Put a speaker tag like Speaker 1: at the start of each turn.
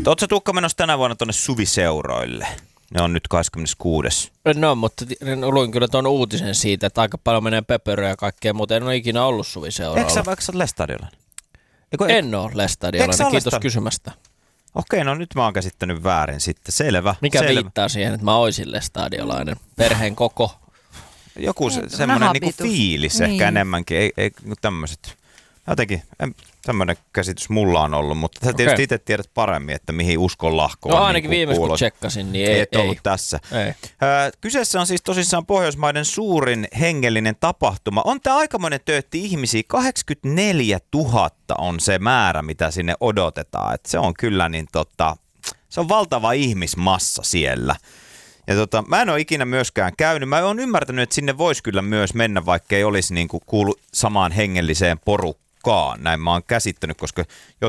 Speaker 1: Ootko Tuukka menossa tänä vuonna tuonne suviseuroille? Ne on nyt 26.
Speaker 2: No, mutta luin kyllä tuon uutisen siitä, että aika paljon menee pöpöröä ja kaikkea, mutta en ole ikinä ollut suviseuroilla.
Speaker 1: Eikö sä vaikka sä oot Lestadiolainen?
Speaker 2: En ole Lestadiolainen, kiitos kysymästä.
Speaker 1: Okei, no nyt mä oon käsittänyt väärin sitten, selvä.
Speaker 2: Mikä viittaa siihen, että mä oisin Lestadiolainen? Perheen koko?
Speaker 1: Joku semmoinen niinku fiilis ehkä enemmänkin, ei tämmöiset. Jotenkin, tämmöinen käsitys mulla on ollut, mutta sä tietysti itse tiedät paremmin, että mihin uskon lahkoon.
Speaker 2: No ainakin viimeksi kun tsekkasin, niin ei
Speaker 1: ollut tässä.
Speaker 2: Ei.
Speaker 1: Kyseessä on siis tosissaan Pohjoismaiden suurin hengellinen tapahtuma. On tämä aikamoinen töötti ihmisiä. 84 000 on se määrä, mitä sinne odotetaan. Et se on kyllä se on valtava ihmismassa siellä. Ja mä en ole ikinä myöskään käynyt. Mä oon ymmärtänyt, että sinne voisi kyllä myös mennä, vaikka ei olisi niinku kuulu samaan hengelliseen porukkaan. Näin mä oon käsittänyt, koska